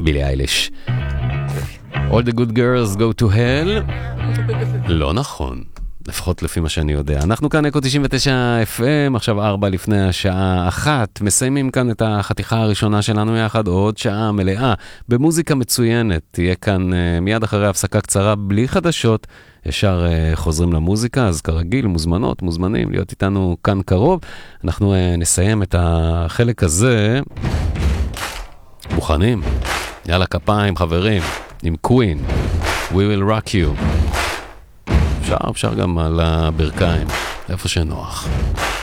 בילי אייליש. All the good girls go to hell. לא נכון. לפחות לפי מה שאני יודע. אנחנו כאן אקו 99 FM, עכשיו 4 לפני השעה 1. מסיימים כאן את החתיכה הראשונה שלנו יחד, עוד שעה מלאה במוזיקה מצוינת. תהיה כאן מיד אחרי הפסקה קצרה, בלי חדשות. ישר חוזרים למוזיקה, אז כרגיל, מוזמנים להיות איתנו כאן קרוב. אנחנו נסיים את החלק הזה. מוכנים? יאללה, כפיים, חברים. עם קווין. We will rock you. אפשר גם על הברכיים, איפה שנוח.